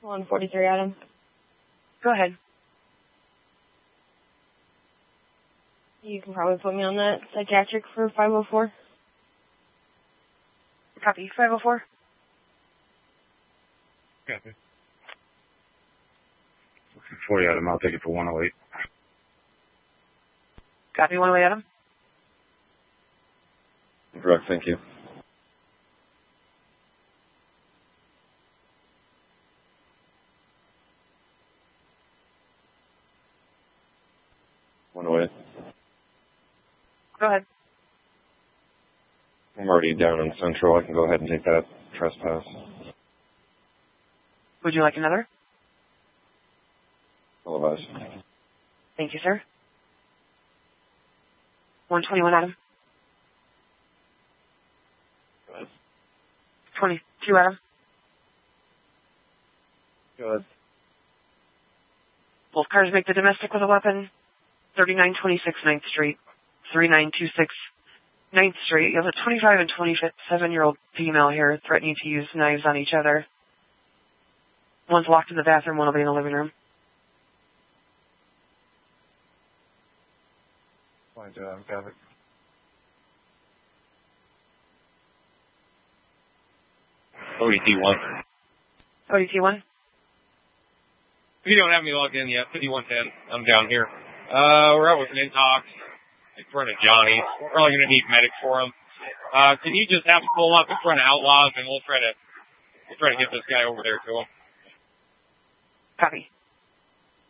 143, Adam. Go ahead. You can probably put me on that psychiatric for 504. Copy. 504. Copy. 40, Adam. I'll take it for 108. Copy. 108, Adam. Correct, thank you. Go ahead. I'm already down in Central. I can go ahead and take that trespass. Would you like another? Otherwise. Thank you, sir. 121, Adam. Go ahead. 22, Adam. Go ahead. Both cars make the domestic with a weapon. 3926 9th Street. 3926 9th Street. You have a 25 and 27-year-old female here threatening to use knives on each other. One's locked in the bathroom, one will be in the living room. Fine, got it. ODT1. ODT1? If you don't have me logged in yet, 5110. I'm down here. We're out with an intox in front of Johnny. We're probably going to need medics for him. Can you just have to pull up in front of Outlaws, and we'll try to get this guy over there to him. Copy.